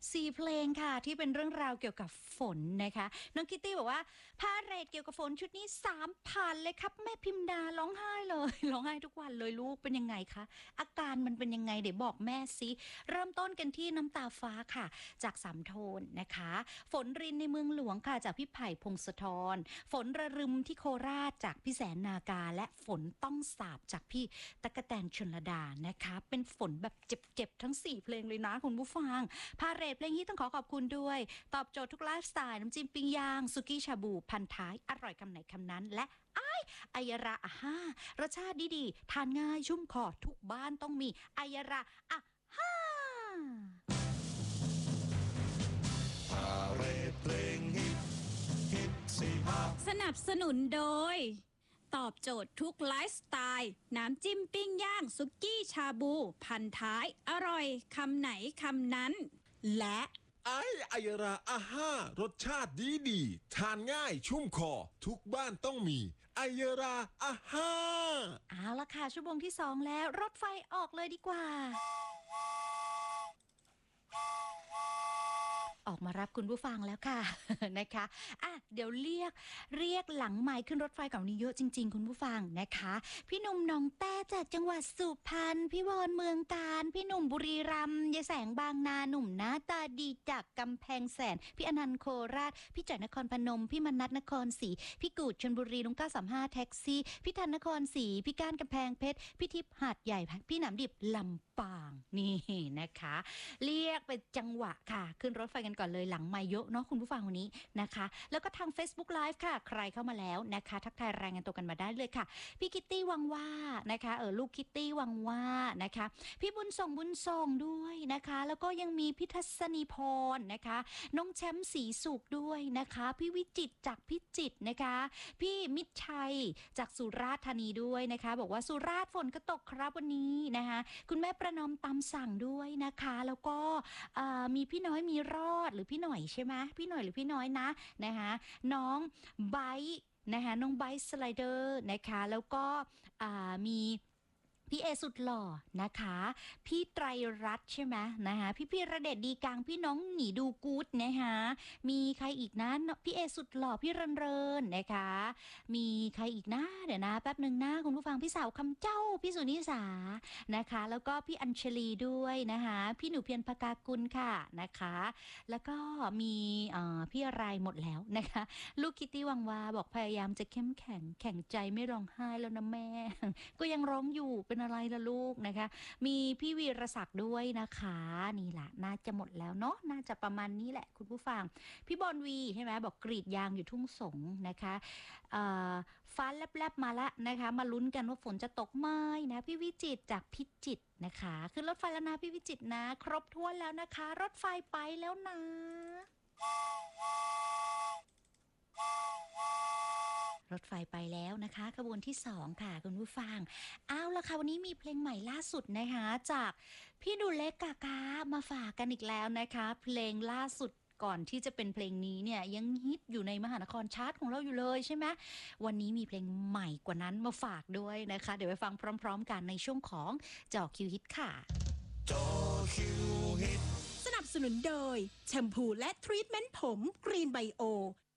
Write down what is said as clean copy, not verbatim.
4 เพลงค่ะที่เป็นเรื่องราวเกี่ยวกับฝนนะคะน้องคิตตี้บอกว่าพาเหรดเกี่ยวกับฝนชุดนี้3,000เลยครับแม่พิมดาร้องไห้เลย ร้องไห้ทุกวันเลยลูกเป็นยังไงคะอาการมันเป็นยังไงเดี๋ยวบอกแม่สิเริ่มต้นกันที่น้ำตาฟ้าค่ะจากสามโทนนะคะฝนรินในเมืองหลวงค่ะจากพี่ไผ่พงศธรฝนระรึมที่โคราชจากพี่แสนนากาและฝนต้องสาบจากพี่ตั๊กแตนชลดานะคะเป็นฝนแบบเจ็บๆทั้ง4เพลงเลยนะคุณผู้ฟังพาเหรดเพลงนี้ต้องขอบคุณด้วยตอบโจทย์ทุกไลฟ์สไตล์น้ำจิ้มปิ้งย่างสุกี้ชาบูพันท้ายอร่อยคำไหนคำนั้นและอายราอาฮ่ารสชาติดีๆทานง่ายชุ่มคอทุกบ้านต้องมีอายราอาฮ่าพาเหรดเพลงฮิตสี่ภาคสนับสนุนโดยตอบโจทย์ทุกไลฟ์สไตล์น้ำจิ้มปิ้งย่างสุกี้ชาบูพันท้ายอร่อยคำไหนคำนั้นและอายราอาฮ่ารสชาติดีทานง่ายชุ่มคอทุกบ้านต้องมีอายราอาฮ่าเอาละค่ะชั่วโมงที่2แล้วรถไฟออกเลยดีกว่าออกมารับคุณผู้ฟังแล้วค่ะ นะคะเดี๋ยวเรียกหลังไมค์ขึ้นรถไฟกับนี้เยอะจริงๆคุณผู้ฟังนะคะพี่หนุ่มหนองแต้จากจังหวัดสุพรรณพี่วอนเมืองการพี่หนุ่มบุรีรัมย์ยายแสงบางนาหนุ่มหน้าตาดีจากกำแพงแสนพี่อนันต์โคราชพี่จ่อยนครพนมพี่มนัสนครศรีพี่กูดชลบุรีลุง935แท็กซี่พี่ธันนครศรีพี่ก้านกำแพงเพชรพี่ทิพย์หาดใหญ่พี่หนำดิบลำปางนี่นะคะเรียกเป็นจังหวะค่ะขึ้นรถไฟกันก่อนเลยหลังไมค์เยอะเนาะคุณผู้ฟังวันนี้นะคะแล้วก็ทาง Facebook Live ค่ะใครเข้ามาแล้วนะคะทักทายรายงานตัวกันมาได้เลยค่ะพี่คิตตี้วังว่านะคะลูกคิตตี้วังว่านะคะพี่บุญส่งด้วยนะคะแล้วก็ยังมีพี่ทัศนีพรนะคะน้องแชมป์ศรีสุขด้วยนะคะพี่วิจิตรจากพิจิตรนะคะพี่มิตรชัยจากสุราษฎร์ธานีด้วยนะคะบอกว่าสุราษฎร์ฝนก็ตกครับวันนี้นะคะคุณแม่ประนอมตามสั่งด้วยนะคะแล้วก็มีพี่น้อยมีรอดหรือพี่หน่อยใช่ไหมพี่หน่อยหรือพี่น้อยนะคะน้องไบท์นะคะน้องไบท์สไลเดอร์นะคะแล้วก็มีพี่เอสุดหล่อนะคะพี่ไตรรัตน์ใช่ไหมนะคะพี่ระเดชดีกลางพี่น้องหนีดูกู๊ดนะคะมีใครอีกนะพี่เอสุดหล่อพี่เรินนะคะมีใครอีกนะเดี๋ยวนะแป๊บหนึ่งนะคุณผู้ฟังพี่สาวคำเจ้าพี่สุนิสานะคะแล้วก็พี่อัญชลีด้วยนะคะพี่หนูเพียรพกากุลค่ะนะคะแล้วก็มีพี่อะไรหมดแล้วนะคะลูกคิตตี้วังวาบอกพยายามจะเข้มแข็งใจไม่ร้องไห้แล้วนะแม่ก็ยังร้องอยู่เป็นอะไรล่ะลูกนะคะมีพี่วีรศักดิ์ด้วยนะคะนี่แหละน่าจะหมดแล้วเนาะน่าจะประมาณนี้แหละคุณผู้ฟังพี่บอลวีใช่ไหมบอกกรีดยางอยู่ทุ่งสงนะคะฟ้าแลบๆมาละนะคะมาลุ้นกันว่าฝนจะตกไหมนะพี่วิจิตรจากพิจิตรนะคะขึ้นรถไฟแล้วนะพี่วิจิตรนะครบถ้วนแล้วนะคะรถไฟไปแล้วนะรถไฟไปแล้วนะคะขบวนที่2ค่ะคุณผู้ฟังเอาละค่ะวันนี้มีเพลงใหม่ล่าสุดนะคะจากพี่ดูเล็กกากามาฝากกันอีกแล้วนะคะเพลงล่าสุดก่อนที่จะเป็นเพลงนี้เนี่ยยังฮิตอยู่ในมหานครชาร์ตของเราอยู่เลยใช่ไหมวันนี้มีเพลงใหม่กว่านั้นมาฝากด้วยนะคะเดี๋ยวไปฟังพร้อมๆกันในช่วงของจอคิวฮิตค่ะจอคิวฮิตสนับสนุนโดยแชมพูและทรีทเมนต์ผมกรีนไบโอ